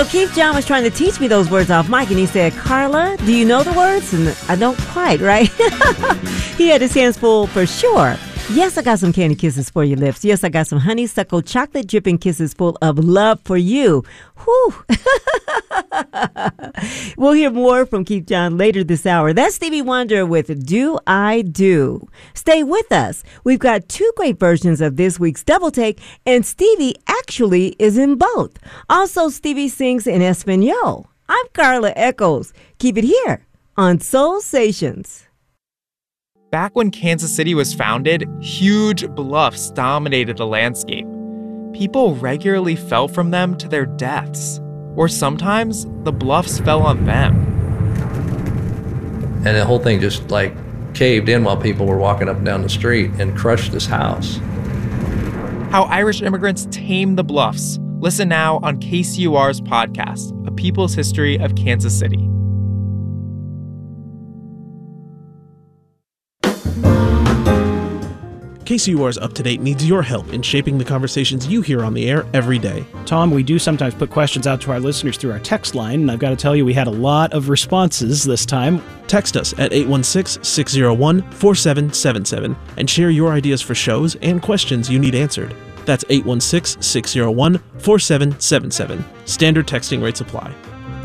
So Keith John was trying to teach me those words off mic, and he said, Carla, do you know the words? And I don't quite, right? He had his hands full for sure. Yes, I got some candy kisses for your lips. Yes, I got some honeysuckle chocolate dripping kisses full of love for you. Whew. We'll hear more from Keith John later this hour. That's Stevie Wonder with Do I Do. Stay with us. We've got two great versions of this week's Double Take, and Stevie actually is in both. Also, Stevie sings in Espanol. I'm Carla Echols. Keep it here on Soul Stations. Back when Kansas City was founded, huge bluffs dominated the landscape. People regularly fell from them to their deaths, or sometimes the bluffs fell on them. And the whole thing just like caved in while people were walking up and down the street and crushed this house. How Irish immigrants tamed the bluffs. Listen now on KCUR's podcast, A People's History of Kansas City. KCUR's Up to Date needs your help in shaping the conversations you hear on the air every day. Tom, we do sometimes put questions out to our listeners through our text line, and I've got to tell you, we had a lot of responses this time. Text us at 816-601-4777 and share your ideas for shows and questions you need answered. That's 816-601-4777. Standard texting rates apply.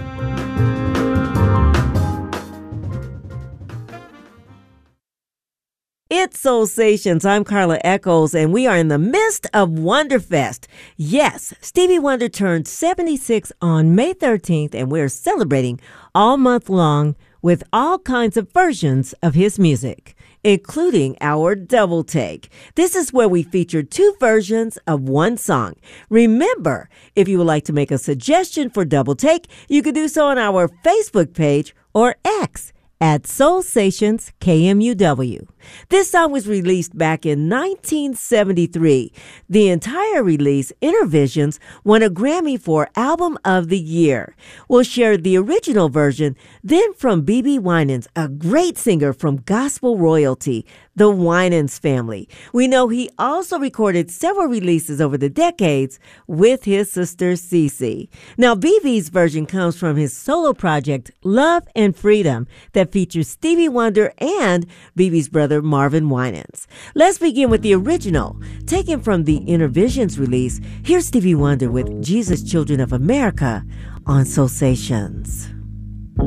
It's Soul Stations. I'm Carla Echols, and we are in the midst of Wonderfest. Yes, Stevie Wonder turned 76 on May 13th, and we're celebrating all month long with all kinds of versions of his music, including our Double Take. This is where we feature two versions of one song. Remember, if you would like to make a suggestion for Double Take, you can do so on our Facebook page or X at Soul Stations KMUW. This song was released back in 1973. The entire release, Intervisions, won a Grammy for Album of the Year. We'll share the original version, then from BeBe Winans, a great singer from gospel royalty, the Winans family. We know he also recorded several releases over the decades with his sister Cece. Now, BeBe's version comes from his solo project, Love and Freedom, that features Stevie Wonder and BeBe's brother Marvin Winans. Let's begin with the original. Taken from the Intervisions release, here's Stevie Wonder with Jesus Children of America on Soul Stations.